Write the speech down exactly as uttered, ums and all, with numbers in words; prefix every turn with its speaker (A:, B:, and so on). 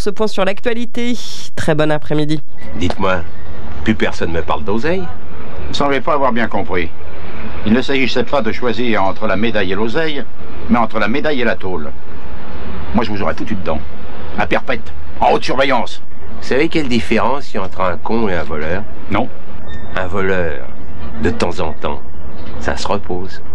A: ce point sur l'actualité. Très bon après-midi.
B: Dites-moi, plus personne me parle d'oseille?
C: Vous ne semblez pas avoir bien compris. Il ne s'agissait pas de choisir entre la médaille et l'oseille, mais entre la médaille et la tôle. Moi, je vous aurais foutu dedans. À perpète, en haute surveillance.
B: Vous savez quelle différence il y a entre un con et un voleur?
C: Non.
B: Un voleur, de temps en temps, ça se repose.